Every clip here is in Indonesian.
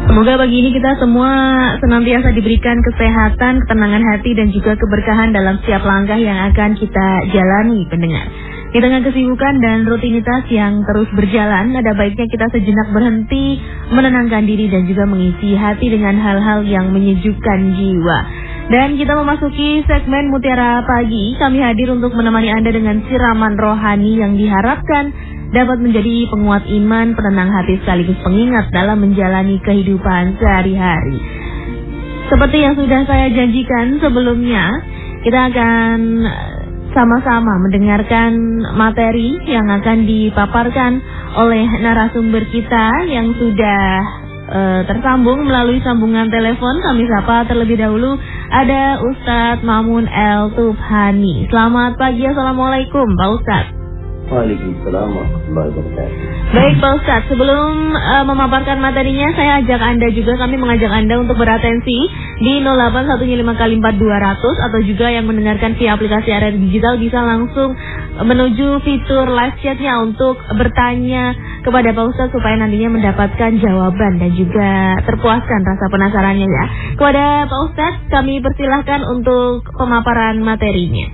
Semoga pagi ini kita semua senantiasa diberikan kesehatan, ketenangan hati, dan juga keberkahan dalam setiap langkah yang akan kita jalani, pendengar. Di tengah kesibukan dan rutinitas yang terus berjalan, ada baiknya kita sejenak berhenti, menenangkan diri dan juga mengisi hati dengan hal-hal yang menyejukkan jiwa. Dan kita memasuki segmen Mutiara Pagi. Kami hadir untuk menemani Anda dengan siraman rohani yang diharapkan dapat menjadi penguat iman, penenang hati sekaligus pengingat dalam menjalani kehidupan sehari-hari. Seperti yang sudah saya janjikan sebelumnya, kita akan sama-sama mendengarkan materi yang akan dipaparkan oleh narasumber kita yang sudah tersambung melalui sambungan telepon. Kami sapa terlebih dahulu ada Ustadz Mamun El Tubhani. Selamat pagi, Assalamualaikum Pak Ustadz. Waalaikumsalam warahmatullahi wabarakatuh. Baik Pak Ustadz, sebelum memaparkan materinya, saya ajak Anda juga, kami mengajak Anda untuk beratensi di 08155 atau juga yang mendengarkan via aplikasi RRI Digital bisa langsung menuju fitur live chatnya untuk bertanya kepada Pak Ustadz supaya nantinya mendapatkan jawaban dan juga terpuaskan rasa penasarannya ya. Kepada Pak Ustadz, kami persilahkan untuk pemaparan materinya.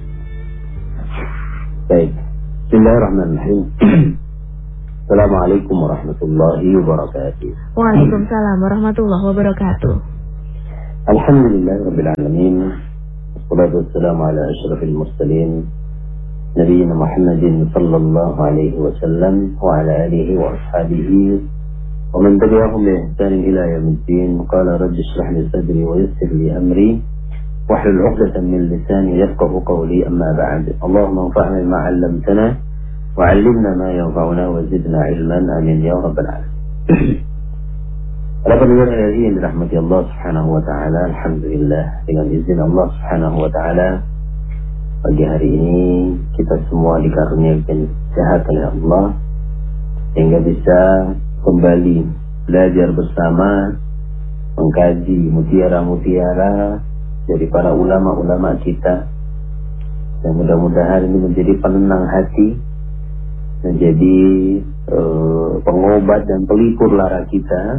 Baik. Bismillahirrahmanirrahim. Assalamualaikum warahmatullahi wabarakatuh. Waalaikumsalam warahmatullahi wabarakatuh. Alhamdulillahirabbil alamin. Wassalatu wassalamu ala asyrafil mursalin nabiyina Muhammadin sallallahu alaihi wasallam wa ala alihi wa ashabihi wa man tabi'ahum bi ihsanin ila yaumiddin. Qala rabbi ishrah li sadri wa yassir li amri واحلل عقدة من لساني يفقهوا قولي أما بعد اللهم انفعنا بما علمتنا وعلمنا ما ينفعنا وزدنا علما آمين يا رب العالمين. Para pendengar RRI yang dirahmati Allah Subhanahu wa taala, alhamdulillah dengan izin Allah Subhanahu wa taala pagi hari ini kita semua dikaruniakan sehat oleh Allah sehingga bisa kembali belajar bersama mengkaji mutiara-mutiara dari para ulama-ulama kita, dan mudah-mudahan ini menjadi penenang hati, menjadi pengobat dan pelipur lara kita.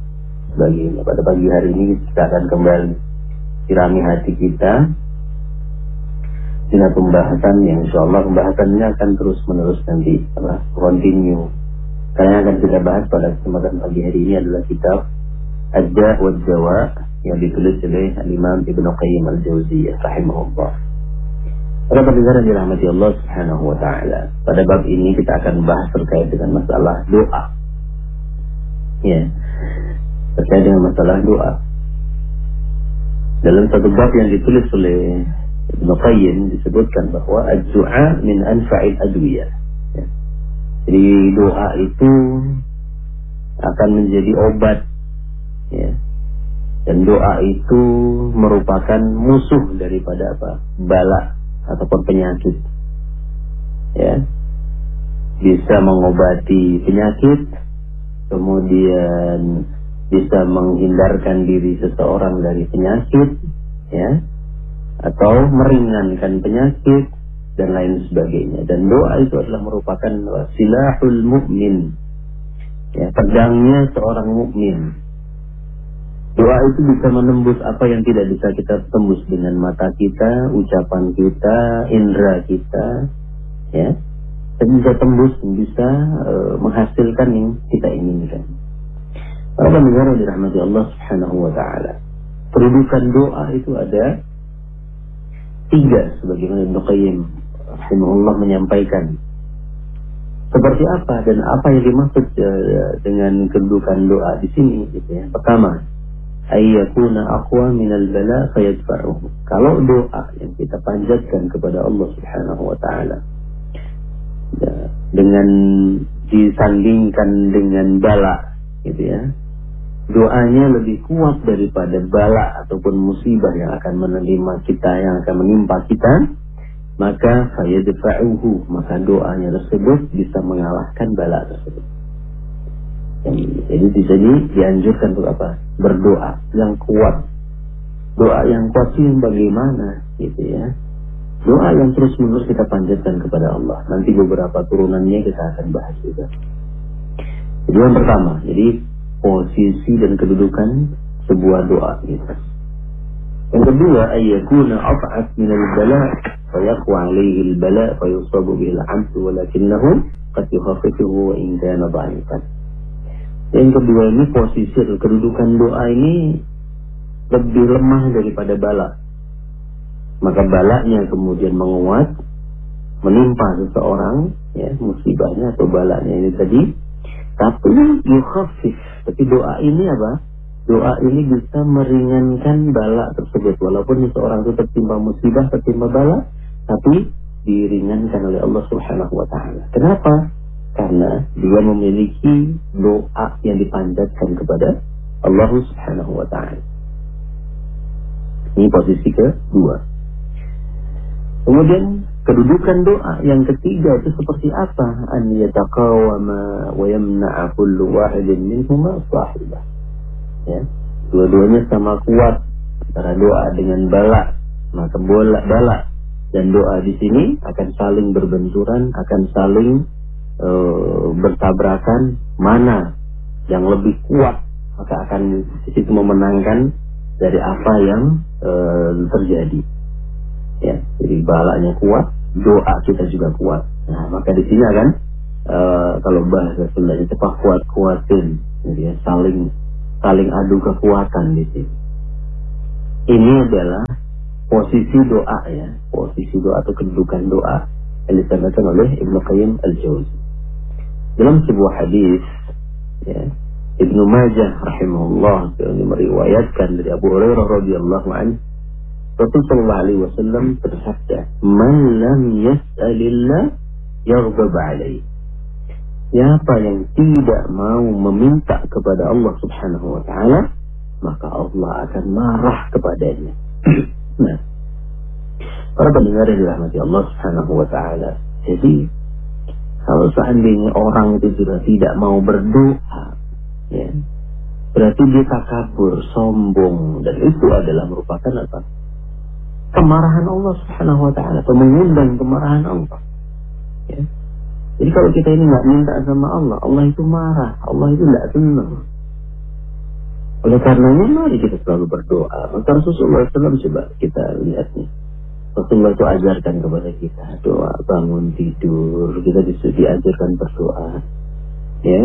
Pada pagi hari ini kita akan kembali sirami hati kita dengan pembahasan yang insyaallah pembahasannya akan terus menerus nanti continue. Karena yang akan kita bahas pada kesempatan pagi hari ini adalah kitab Ad-Da' wa Ad-Dawa yang ditulis oleh Imam Ibnu Qayyim Al-Jauziyah rahimahullah. Para pendengar yang dirahmati Allah Subhanahu wa taala, pada bab ini kita akan bahas terkait dengan masalah doa. Ya. Terkait dengan masalah doa. Dalam satu bab yang ditulis oleh Ibnu Qayyim disebutkan bahwa ad-du'a min anfa'il adwiyah. Ya. Jadi doa itu akan menjadi obat, ya. Dan doa itu merupakan musuh daripada bala ataupun penyakit. Ya. Bisa mengobati penyakit, kemudian bisa menghindarkan diri seseorang dari penyakit, ya. Atau meringankan penyakit dan lain sebagainya. Dan doa itu adalah merupakan silahul mukmin. Ya, pedangnya seorang mukmin. Doa itu bisa menembus apa yang tidak bisa kita tembus dengan mata kita, ucapan kita, indera kita, ya. Dan bisa tembus, bisa menghasilkan yang kita inginkan. Para pendengar yang dirahmati Allah Subhanahu wa taala, kedudukan doa itu ada 3 sebagaimana Ibnu Qayyim rahimahullah menyampaikan. Seperti apa dan apa yang dimaksud dengan kedudukan doa di sini gitu ya. Pertama, ayyakuna aqwa minal bala fayadfa'uhu. Kalau doa yang kita panjatkan kepada Allah Subhanahu wa taala dengan disandingkan dengan bala gitu ya, doanya lebih kuat daripada bala ataupun musibah yang akan menimpa kita, yang akan menimpa kita, maka fayadfa'uhu, maka doanya tersebut bisa mengalahkan bala tersebut. Jadi di sini dianjurkan untuk apa? Berdoa yang kuat. Doa yang kuat itu bagaimana gitu ya? Doa yang terus-menerus kita panjatkan kepada Allah. Nanti beberapa turunannya kita akan bahas juga. Jadi yang pertama, jadi posisi dan kedudukan sebuah doa gitu. Yang kedua, ayyakuna af'at min al-bala fa yaqwa 'alayhi al-bala fa yusabu bihi al-'abd walakinahu qad yukhaffifuhu wa in kana dha'ifan. Yang kedua ini posisi atau kedudukan doa ini lebih lemah daripada bala. Maka balanya kemudian menguat, menimpa seseorang, ya, musibahnya atau balanya ini tadi. Tapi yukhaffif, tapi doa ini apa? Doa ini bisa meringankan bala tersebut. Walaupun seseorang itu tertimpa musibah, tertimpa bala, tapi diringankan oleh Allah Subhanahu wa Ta'ala. Kenapa? Karena dia memiliki doa yang dipanjatkan kepada Allah Subhanahu wa Ta'ala. Ini posisi kedua. Kemudian kedudukan doa yang ketiga itu seperti apa? An yataqawama wa yamna'a kullu wahidin minhuma sahibah. Ya, dua-duanya sama kuat antara doa dengan bala. Maka bala dan doa di sini akan saling berbenturan, akan saling bertabrakan. Mana yang lebih kuat, maka akan di situ memenangkan dari apa yang terjadi. Ya, jadi balanya kuat, doa kita juga kuat. Nah, maka di sini akan kalau bahasa Sundanya cepat kuat-kuatin, jadi ya, saling adu kekuatan di sini. Ini adalah posisi doa, ya, posisi doa atau kedudukan doa yang disampaikan oleh Ibnu Qayyim Al-Jauzi dalam sebuah hadis, ya. Ibnu Majah rahimahullah yang meriwayatkan dari Abu Hurairah radhiyallahu anhu, Rasul sallallahu alaihi wasallam bersabda, "Man lam yas'alillah yaghdab alaihi." Siapa yang tidak mau meminta kepada Allah Subhanahu wa Ta'ala, maka Allah akan marah kepadanya. Nah, para pendengar yang dirahmati Allah Subhanahu wa Ta'ala, jadi kalau seandainya orang itu sudah tidak mau berdoa, ya, berarti dia takabur, sombong, dan itu adalah merupakan apa? Kemarahan Allah Subhanahu wa Ta'ala, atau mengundang kemarahan Allah. Ya. Jadi kalau kita ini nggak minta sama Allah, Allah itu marah, Allah itu nggak senang. Oleh karenanya mari kita selalu berdoa. Maka Rasulullah SAW, coba kita lihat nih, Rasulullah itu ajarkan kepada kita doa bangun tidur, kita diajarkan berdoa. Ya.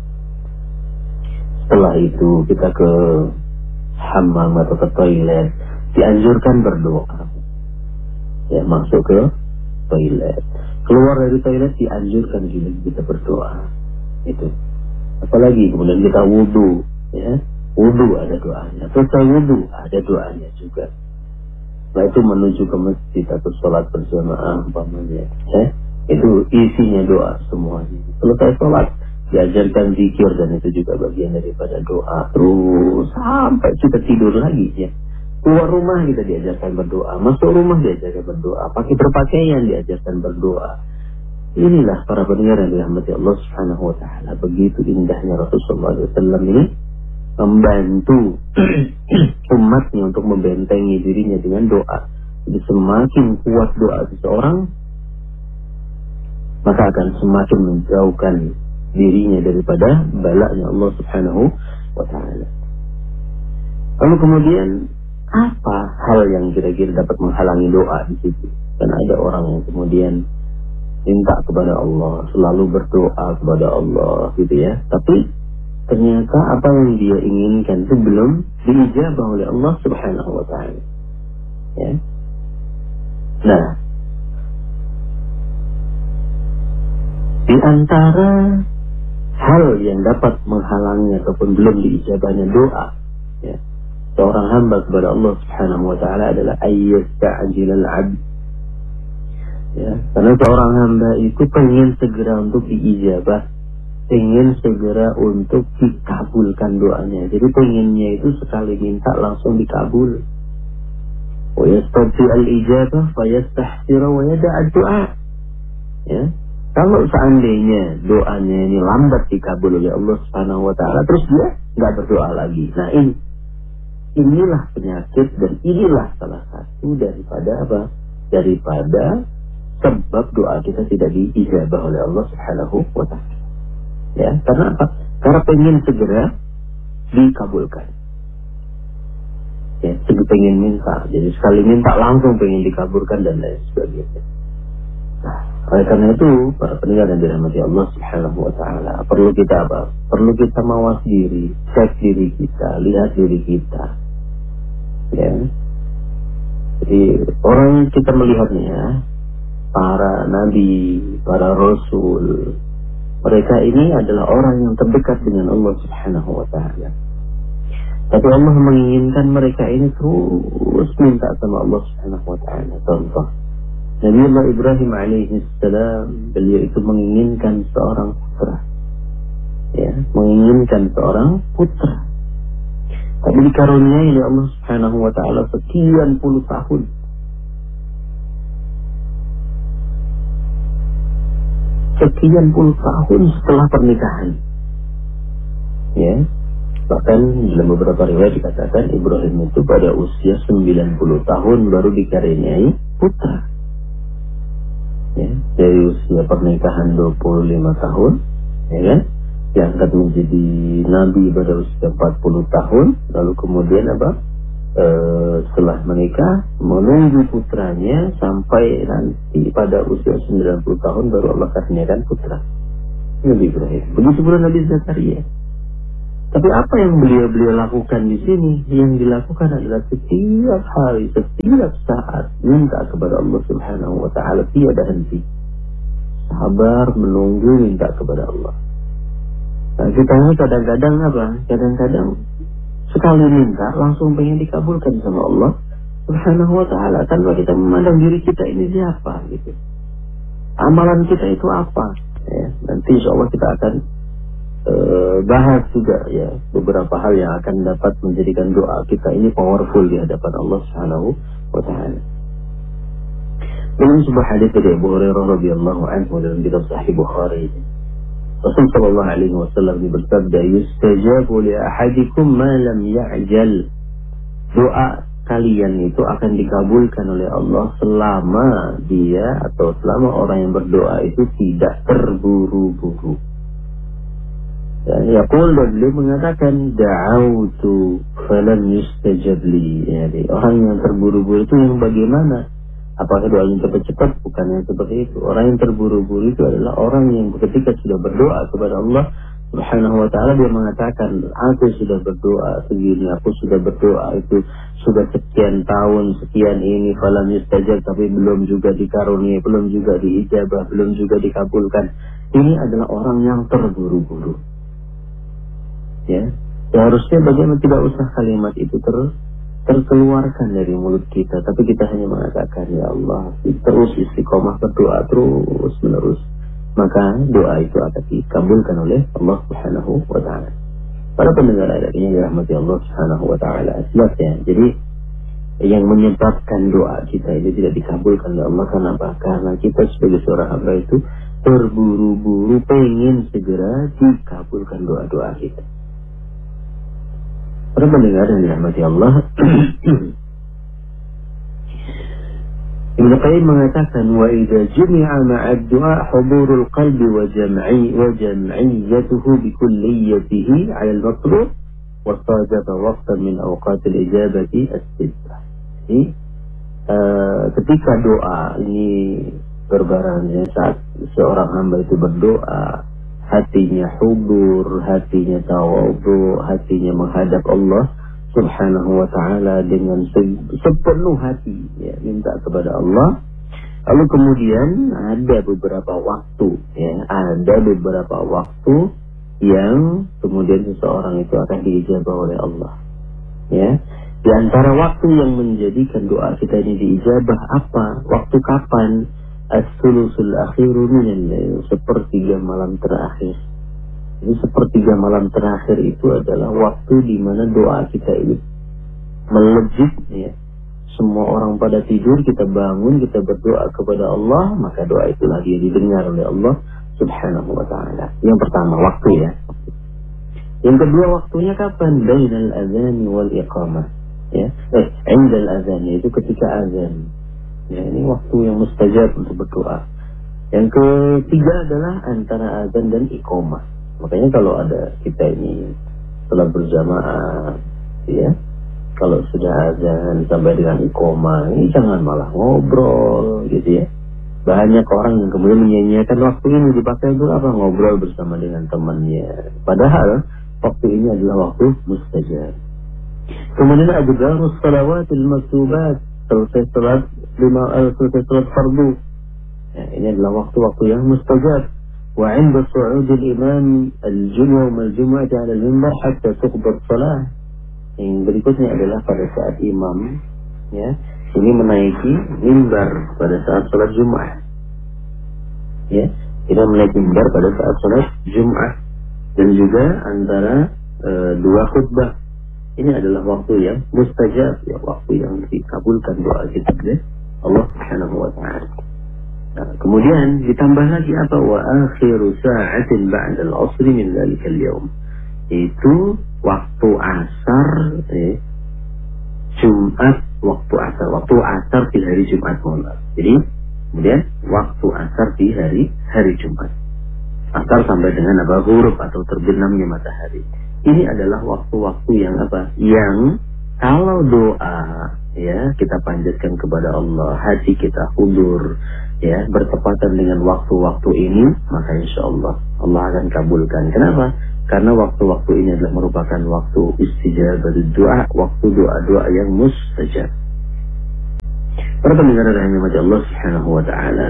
Setelah itu kita ke hammam atau ke toilet, dianjurkan berdoa. Ya, masuk ke toilet, keluar dari toilet dianjurkan juga kita berdoa. Itu. Apalagi kemudian kita wudu, ya, wudu ada doanya. Selesai wudu ada doanya juga. Setelah itu menuju ke masjid atau sholat berjamaah umpamanya, ya, itu isinya doa semuanya. Selesai sholat diajarkan zikir, dan itu juga bagian daripada doa. Terus sampai kita tidur lagi, ya. Keluar rumah kita diajarkan berdoa, masuk rumah diajarkan berdoa, pakai berpakaian diajarkan berdoa. Inilah para pendengar yang dirahmati Allah Subhanahu wa Ta'ala. Begitu indahnya Rasulullah SAW ini membantu umatnya untuk membentengi dirinya dengan doa. Jadi semakin kuat doa seseorang, maka akan semakin menjauhkan dirinya daripada balanya Allah Subhanahu wa Ta'ala. Lalu kemudian apa hal yang kira-kira dapat menghalangi doa di situ? Karena ada orang yang kemudian minta kepada Allah, selalu berdoa kepada Allah, gitu ya. Tapi ternyata apa yang dia inginkan itu belum diijabah oleh Allah Subhanahu wa Ta'ala. Ya. Nah, di antara hal yang dapat menghalangi ataupun belum diijabahnya doa, ya, seorang hamba kepada Allah Subhanahu wa Ta'ala adalah ayyasta'jilal 'abd. Ya, karena seorang hamba itu pengen segera untuk diijabah, pengen segera untuk dikabulkan doanya. Jadi pengennya itu sekali minta langsung dikabul. Wa yastati al-ijabah fa yastahsira wa yada'a du'a. Ya. Kalau seandainya doanya ini lambat dikabul oleh Allah Subhanahu wa Ta'ala, terus dia nggak berdoa lagi. Nah, inilah penyakit, dan inilah salah satu daripada apa? Daripada sebab doa kita tidak diijabah oleh Allah Subhanahu wa Ta'ala. Ya, karena apa? Karena pengen segera dikabulkan. Ya, pengen minta, jadi sekali minta langsung pengen dikabulkan dan lain sebagainya. Nah, oleh karena itu para pendengar yang dirahmati Allah Subhanahu wa taala, perlu kita apa? Perlu kita mawas diri, cek diri kita, lihat diri kita. Ya. Jadi orang kita melihatnya para nabi, para rasul, mereka ini adalah orang yang terdekat dengan Allah Subhanahu wa taala. Tapi Allah menginginkan mereka ini terus minta sama Allah Subhanahu wa taala. Contoh, Nabi Allah Ibrahim alaihi salam, beliau itu menginginkan seorang putra. Ya, menginginkan seorang putra. Tapi dikaruniai oleh Allah Subhanahu wa taala sekian puluh tahun. Sekian puluh tahun setelah pernikahan. Ya. Bahkan dalam beberapa riwayat dikatakan Ibrahim itu pada usia 90 tahun baru dikaruniai putra. Ya, dari usia pernikahan 25 tahun, ya kan? Diangkat menjadi nabi pada usia 40 tahun, lalu kemudian apa? Setelah menikah menunggu putranya sampai nanti pada usia 90 tahun baru Allah karuniakan putra. Nabi Ibrahim. Begitu pula Nabi Zakaria. Tapi apa yang beliau lakukan di sini? Yang dilakukan adalah setiap hari, setiap saat minta kepada Allah Subhanahu wa taala tiada henti. Sabar menunggu minta kepada Allah. Nah, kita ini kadang-kadang apa? Kadang-kadang sekali minta langsung pengen dikabulkan sama Allah Subhanahu wa taala tanpa kita memandang diri kita ini siapa gitu. Amalan kita itu apa? Ya, nanti insyaallah kita akan bahas juga ya beberapa hal yang akan dapat menjadikan doa kita ini powerful di hadapan Allah Subhanahu wa taala. Dalam sebuah hadis dari Abu Hurairah radhiyallahu anhu dalam kitab Sahih Bukhari, Rasul sallallahu alaihi wasallam bersabda, "Yustajabu li ahadikum ma lam ya'jal." Doa kalian itu akan dikabulkan oleh Allah selama dia atau selama orang yang berdoa itu tidak terburu-buru. Yaqul, dan beliau mengatakan da'autu falam yustajab li. Jadi orang yang terburu-buru itu yang bagaimana? Apakah doanya cepat-cepat? Bukan yang seperti itu. Orang yang terburu-buru itu adalah orang yang ketika sudah berdoa kepada Allah Subhanahu wa taala dia mengatakan, aku sudah berdoa segini, aku sudah berdoa itu sudah sekian tahun, sekian ini, falam yustajab, tapi belum juga dikaruniai, belum juga diijabah, belum juga dikabulkan. Ini adalah orang yang terburu-buru. Ya, seharusnya bagaimana tidak usah kalimat itu terkeluarkan dari mulut kita, tapi kita hanya mengatakan, ya Allah, terus istiqomah berdoa terus menerus, maka doa itu akan dikabulkan oleh Allah Subhanahu wa taala. Para pendengar yang dirahmati Allah Subhanahu wa taala, jelas ya. Jadi yang menyebabkan doa kita itu tidak dikabulkan oleh Allah kenapa? Karena kita sebagai seorang hamba itu terburu-buru pengen segera dikabulkan doa-doa kita. Para pendengar yang dirahmati Allah, Ibn Qayyim mengatakan, wa idza jumi'a ma'a ad-du'a hudurul qalbi wa jam'iyyatuhu bi kulliyatihi 'ala al-matlub wa sadaba waqtan min awqat al-ijabati as-sittah. Jadi ketika doa ini berbarengan saat seorang hamba itu berdoa, hatinya hudur, hatinya tawadhu, hatinya menghadap Allah Subhanahu wa ta'ala dengan sepenuh hati, ya, minta kepada Allah. Lalu kemudian ada beberapa waktu, ya, ada beberapa waktu yang kemudian seseorang itu akan diijabah oleh Allah. Ya, di antara waktu yang menjadikan doa kita ini diijabah apa? Waktu kapan? As-sulusul akhiru minal lail, sepertiga malam terakhir. Jadi sepertiga malam terakhir itu adalah waktu di mana doa kita ini melejit, ya. Semua orang pada tidur, kita bangun, kita berdoa kepada Allah, maka doa itulah dia didengar oleh Allah Subhanahu wa taala. Yang pertama waktu, ya. Yang kedua waktunya kapan? Bainal azan wal iqamah, ya. Indal azan, itu ketika azan. Ya, ini waktu yang mustajab untuk berdoa. Yang ketiga adalah antara azan dan iqamah. Makanya kalau ada kita ini salat berjamaah, ya. Kalau sudah azan sampai dengan iqamah, ini jangan malah ngobrol gitu ya. Banyak orang yang kemudian menyia-nyiakan waktu ini dipakai untuk apa? Ngobrol bersama dengan temannya. Padahal waktu ini adalah waktu mustajab. Kemudian adbarus salawatil maktubat, selesai salat fardu. Ya, ini adalah waktu-waktu yang mustajab. Wa 'inda su'udil imam al-jum'ah wal jum'ah 'ala al-mimbar hatta tuqbad salah. Yang berikutnya adalah pada saat imam, ya, ini menaiki mimbar pada saat salat Jumat. Ya, kita menaiki mimbar pada saat salat Jumat dan juga antara dua khutbah. Ini adalah waktu yang mustajab, ya, waktu yang dikabulkan doa kita oleh Allah Subhanahu wa taala. Nah, kemudian ditambah lagi apa? Wa akhiru sa'atin ba'da al-'asri min dzalika al-yawm. Itu waktu asar, Jumat, waktu asar di hari Jumat malam. Jadi kemudian waktu asar di hari Jumat, asar sampai dengan apa? Huruf atau terbenamnya matahari. Ini adalah waktu-waktu yang apa? Yang kalau doa, ya, kita panjatkan kepada Allah, hati kita hudur, ya, bertepatan dengan waktu-waktu ini, maka insya Allah Allah akan kabulkan. Kenapa? Karena waktu-waktu ini adalah merupakan waktu istijabah doa, waktu doa-doa yang mustajab. Para pendengar rahimahnya Allah Subhanahu wa taala.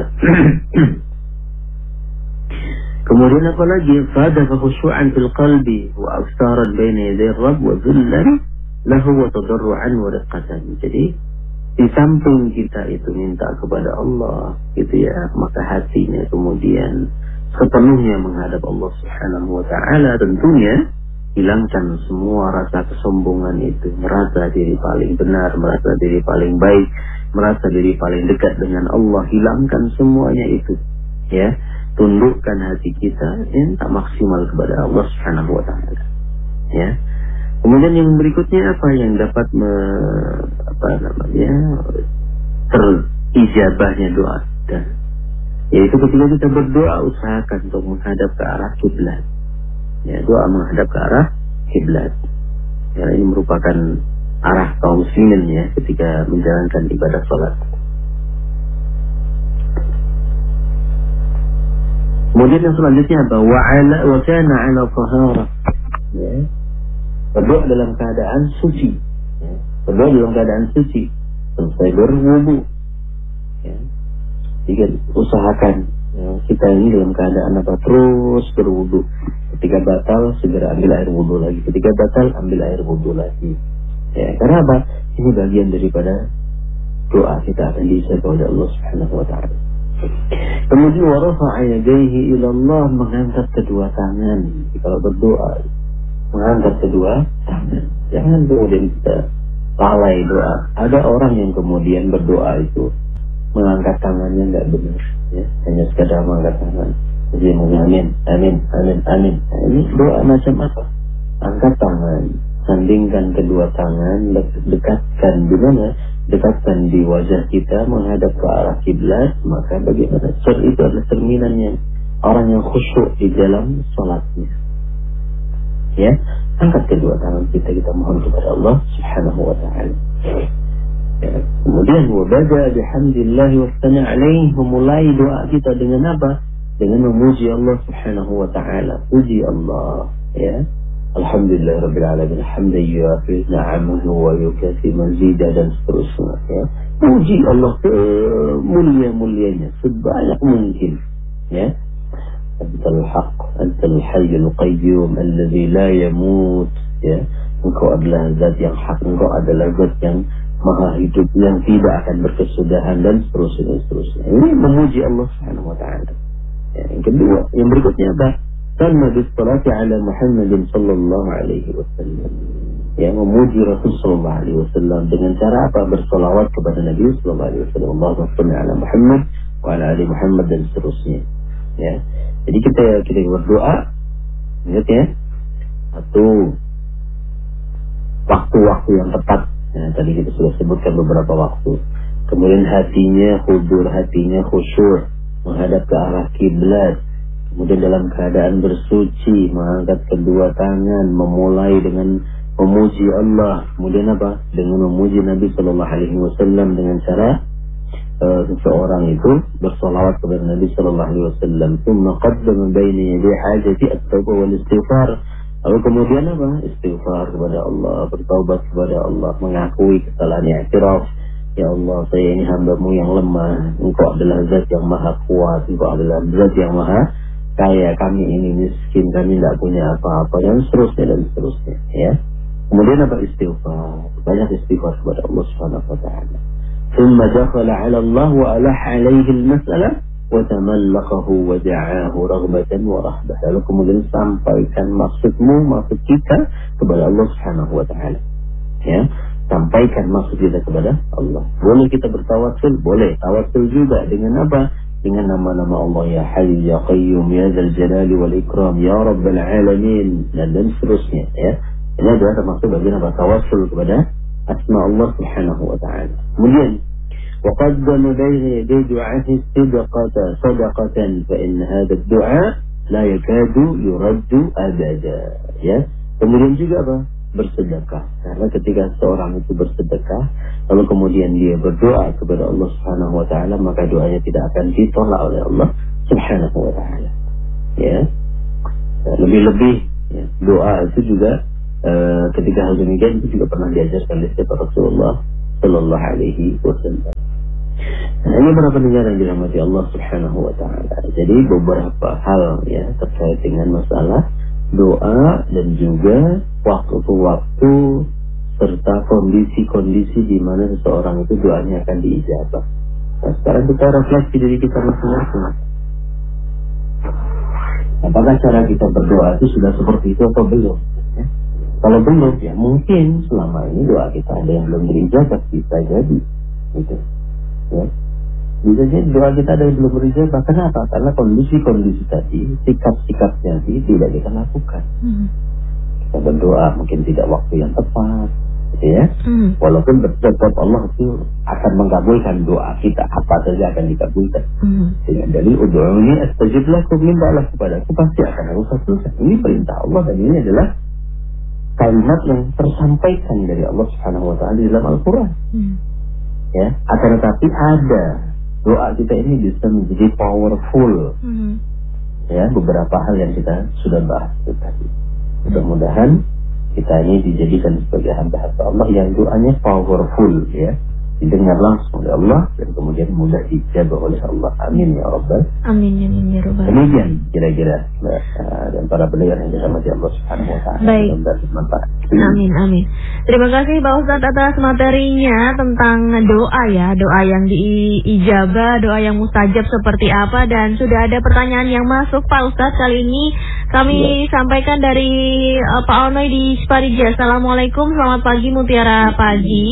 Kemudian apa lagi? Fada khushu'an fil qalbi wa aftaran baina yaday Rabb wa dhillan lahu wa tadarruan wa riqqatan. Jadi di samping kita itu minta kepada Allah, gitu ya, maka hatinya kemudian sepenuhnya menghadap Allah Subhanahu wa taala. Tentunya hilangkan semua rasa kesombongan itu, merasa diri paling benar, merasa diri paling baik, merasa diri paling dekat dengan Allah. Hilangkan semuanya itu, ya. Tundukkan hati kita, tak maksimal kepada Allah Subhanahu wa taala, ya. Kemudian yang berikutnya apa yang dapat terijabahnya doa kita, yaitu ketika kita berdoa usahakan untuk menghadap ke arah kiblat. Ya, doa menghadap ke arah kiblat. Ya, ini merupakan arah kaum muslimin, ya, ketika menjalankan ibadah salat. Kemudian yang selanjutnya apa? Wa kana 'ala tahara. Ya. Berdoa dalam keadaan suci. Ya. Berdoa dalam keadaan suci. Selesai berwudu. Ya. Jadi usahakan, ya, kita ini dalam keadaan apa? Terus berwudu. Ketika batal segera ambil air wudu lagi. Ketika batal ambil air wudu lagi. Ya, karena apa? Ini bagian daripada doa kita akan diijabah oleh Allah Subhanahu wa taala. Kemudian warafa'a yadayhi ila Allah, mengangkat kedua tangan. Kalau berdoa mengangkat kedua tangan. Jangan kemudian kita lalai doa. Ada orang yang kemudian berdoa itu mengangkat tangannya tidak benar, ya, hanya sekadar mengangkat tangan. Jadi amin, amin, amin, amin. Nah, ini doa macam apa? Angkat tangan, sandingkan kedua tangan, dekatkan di mana? Dekatkan di wajah kita menghadap ke arah kiblat. Maka bagaimana? Itu adalah cerminannya orang yang khusyuk di dalam salatnya. Ya, angkat kedua tangan kita mohon kepada Allah Subhanahu wa taala. Ya, kemudian wabada bihamdillah wa tsana alaih, memulai doa kita dengan apa? Dengan memuji Allah Subhanahu wa taala. Puji Allah, ya. Alhamdulillah rabbil alamin, hamdan yuwafi ni'amahu wa yukafi mazidah, dan seterusnya, ya. Puji Allah mulia-mulianya sebanyak mungkin, ya. Antal haq, antal hayyul qayyum alladzi la yamut, ya. Engkau adalah zat yang hak, engkau adalah zat yang maha hidup, yang tidak akan berkesudahan, dan seterusnya. Ini memuji Allah Subhanahu wa taala. Ya, yang kedua, yang berikutnya apa? Salma bis salati ala Muhammadin sallallahu alaihi wasallam. Ya, memuji Rasul sallallahu alaihi wasallam dengan cara apa? Bersolawat kepada Nabi sallallahu alaihi wasallam. Allahumma shalli ala Muhammad wa ala ali Muhammad, dan seterusnya. Ya. Jadi kita berdoa, ingat ya, satu waktu-waktu yang tepat. Ya, tadi kita sudah sebutkan beberapa waktu. Kemudian hatinya hudur, hatinya khusyuk menghadap ke arah kiblat. kemudian dalam keadaan bersuci, mengangkat kedua tangan, memulai dengan memuji Allah, kemudian apa? Dengan memuji Nabi Sallallahu Alaihi Wasallam dengan cara seseorang itu bersolawat kepada Nabi Sallallahu Alaihi Wasallam. Thumma qaddama baina yaday hajati at-tawbah wal istighfar. Lalu kemudian apa? Istighfar kepada Allah, bertaubat kepada Allah, mengakui kesalahannya, i'tiraf. Ya Allah, saya ini hamba-Mu yang lemah. Engkau adalah zat yang maha kuat. Engkau adalah zat yang maha kaya. Kami ini miskin, kami tidak punya apa-apa, dan seterusnya. Ya. Kemudian apa? Istighfar. Banyak istighfar kepada Allah Subhanahu wa taala. ثم دخل على الله وألح عليه المسألة وتملقه ودعاه رغبة ورهبة. Lalu kemudian sampaikan maksud kita kepada Allah Subhanahu wa taala. Ya, sampaikan maksud kita kepada Allah. Boleh kita bertawasul, boleh tawasul juga dengan apa? Dengan nama-nama Allah, ya Hayy ya Qayyum ya Dzal Jalali wal Ikram ya Rabbal Alamin, dan seterusnya, ya. Ini adalah termasuk bagian apa? Tawasul kepada asma Allah Subhanahu wa taala. Kemudian وقدم بين يدي دعائه صدقة فإن هذا الدعاء لا يكاد يرد أبدا. Ya. Kemudian juga apa? Bersedekah. Karena ketika seorang itu bersedekah, lalu kemudian dia berdoa kepada Allah Subhanahu wa taala, maka doanya tidak akan ditolak oleh Allah Subhanahu wa taala. Ya. Lebih-lebih ya, doa itu juga ketika hal demikian itu juga pernah diajarkan oleh Rasulullah sallallahu alaihi wasallam. Nah, ini para pendengar yang dirahmati Allah Subhanahu wa taala. Jadi beberapa hal ya terkait dengan masalah doa dan juga waktu-waktu serta kondisi-kondisi di mana seseorang itu doanya akan diijabah. Nah, sekarang kita refleksi diri kita masing-masing. Apakah cara kita berdoa itu sudah seperti itu atau belum? Ya? Kalau belum, ya mungkin selama ini doa kita ada yang belum diijabah, bisa jadi, gitu. Ya. Bisa jadi doa kita ada yang belum berijabah. Kenapa? Karena kondisi-kondisi tadi, sikap-sikapnya tadi tidak kita lakukan. Kita berdoa mungkin tidak waktu yang tepat, gitu ya. Walaupun tetap Allah itu akan mengabulkan doa kita, apa saja akan dikabulkan. Dengan dalil ud'uni astajib lakum, mintalah kepadaku pasti akan aku kabulkan. Ini perintah Allah dan ini adalah kalimat yang tersampaikan dari Allah Subhanahu wa taala di dalam Al-Qur'an. Ya, akan tetapi ada doa kita ini bisa menjadi powerful. Ya, beberapa hal yang kita sudah bahas tadi. Mudah-mudahan kita ini dijadikan sebagai hamba-hamba Allah yang doanya powerful, ya, didengar langsung oleh Allah dan kemudian mudah dijabah oleh Allah. Amin ya Rabbal. Amin ya Rabbal. Demikian kira-kira dan para pendengar yang dirahmati Allah Subhanahu wa taala. Baik. Amin. Terima kasih Pak Ustadz atas materinya tentang doa ya, doa yang diijabah, doa yang mustajab seperti apa, dan sudah ada pertanyaan yang masuk Pak Ustadz. Kali ini kami sampaikan dari Pak Onoy di Sparija. Assalamualaikum, selamat pagi Mutiara Pagi.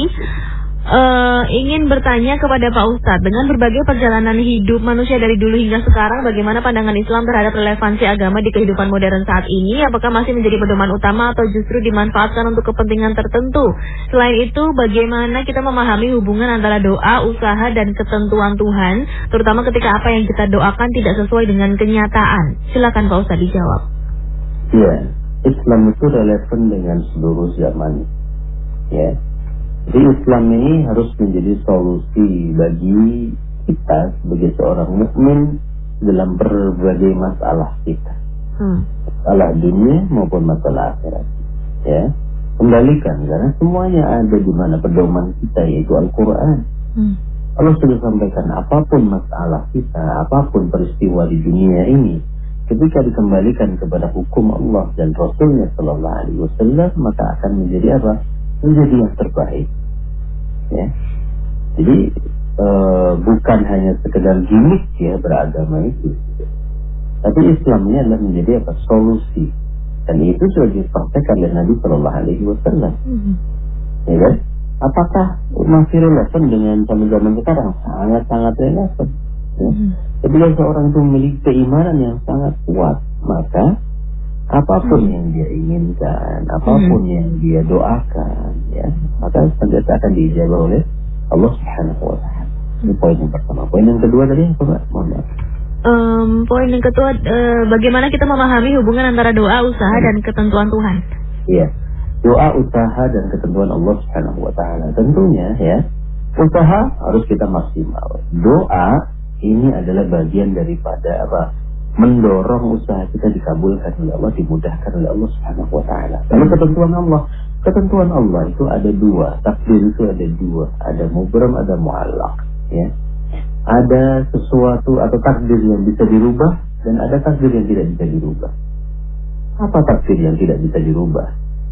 Ingin bertanya kepada Pak Ustadz, dengan berbagai perjalanan hidup manusia dari dulu hingga sekarang, bagaimana pandangan Islam terhadap relevansi agama di kehidupan modern saat ini? Apakah masih menjadi pedoman utama atau justru dimanfaatkan untuk kepentingan tertentu? Selain itu, bagaimana kita memahami hubungan antara doa, usaha, dan ketentuan Tuhan, terutama ketika apa yang kita doakan tidak sesuai dengan kenyataan? Silakan Pak Ustadz dijawab. Ya, Islam itu relevan dengan seluruh zaman. Ya. Jadi Islam ini harus menjadi solusi bagi kita sebagai seorang mukmin dalam berbagai masalah kita, masalah dunia maupun masalah akhirat. Ya, kembalikan karena semuanya ada di mana pedoman kita, yaitu Al-Quran. Allah sudah sampaikan apapun masalah kita, apapun peristiwa di dunia ini, ketika dikembalikan kepada hukum Allah dan Rasulnya Sallallahu Alaihi Wasallam, maka akan menjadi apa? Menjadi yang terbaik. Ya. Jadi bukan hanya sekedar gimmick ya beragama itu, tapi Islam ini adalah menjadi apa? Solusi, dan itu sudah disampaikan oleh Nabi Sallallahu Alaihi Wasallam. Ya kan? Apakah masih relevan dengan zaman sekarang? Sangat-sangat relevan. Ya. Ketika seorang itu memiliki keimanan yang sangat kuat, maka apapun yang dia inginkan, apapun yang dia doakan, ya, maka senantiasa akan diijabah oleh Allah Subhanahu wa taala. Ini poin yang pertama. Poin yang kedua tadi apa, Pak? Mohon maaf. Poin yang kedua, bagaimana kita memahami hubungan antara doa, usaha, dan ketentuan Tuhan? Iya, doa, usaha, dan ketentuan Allah Subhanahu Wa Taala. Tentunya ya, usaha harus kita maksimal. Doa ini adalah bagian daripada apa? Mendorong usaha kita dikabulkan oleh Allah, dimudahkan oleh Allah Subhanahu Wa Taala. Lalu ketentuan Allah itu ada dua, takdir itu ada dua, ada mubram, ada mu'allaq. Ya, ada sesuatu atau takdir yang bisa dirubah dan ada takdir yang tidak bisa dirubah. Apa takdir yang tidak bisa dirubah?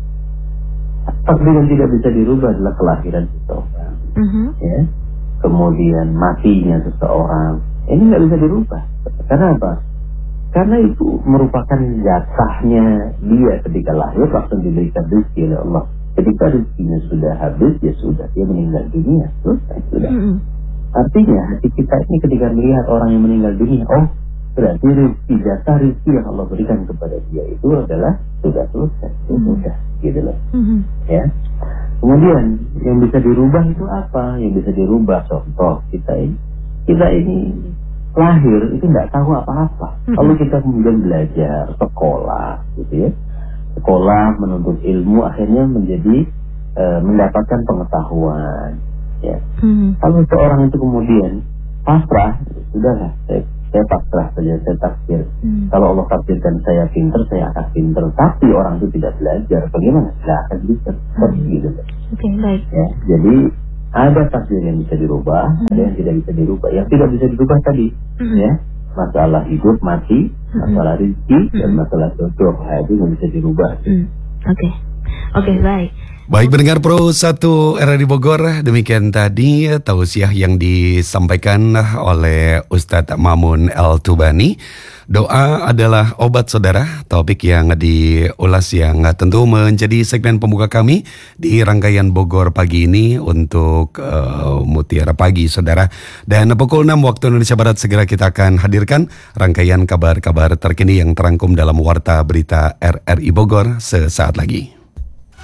Takdir yang tidak bisa dirubah adalah kelahiran seseorang, ya, kemudian matinya seseorang. Ini nggak bisa dirubah. Karena apa? Karena itu merupakan jatahnya dia ketika lahir, langsung diberikan rezeki oleh Allah. Ketika rezekinya sudah habis, ya sudah, dia meninggal dunia. Selesai, sudah. Artinya hati kita ini ketika melihat orang yang meninggal dunia, oh berarti rezeki, jatah rezeki yang Allah berikan kepada dia itu adalah sudah selesai, sudah, gitu loh. Ya. Kemudian yang bisa dirubah itu apa? Yang bisa dirubah, contoh kita ini lahir itu tidak tahu apa-apa. Lalu kita kemudian belajar, sekolah, gitu ya. Sekolah menuntut ilmu, akhirnya menjadi mendapatkan pengetahuan. Ya. Kalau seorang itu kemudian pasrah, sudahlah, saya pasrah saja, saya takdir. Kalau Allah takdirkan saya pinter, saya akan pinter. Tapi orang itu tidak belajar, bagaimana? Tidak akan bisa. Gitu. Oke, baik. Ya, jadi ada takdir yang bisa dirubah, ada yang tidak bisa dirubah. Yang tidak bisa dirubah tadi, ya, masalah hidup, mati, masalah rezeki, dan masalah jodoh. Itu yang bisa dirubah. Oke, baik. Baik, pendengar Pro 1 RRI Bogor, demikian tadi tausiah yang disampaikan oleh Ustadz Mamun El-Tubani. Doa adalah obat, saudara. Topik yang diulas yang tentu menjadi segmen pembuka kami di rangkaian Bogor pagi ini untuk Mutiara Pagi, saudara. Dan pukul 6 waktu Indonesia Barat segera kita akan hadirkan rangkaian kabar-kabar terkini yang terangkum dalam Warta Berita RRI Bogor sesaat lagi.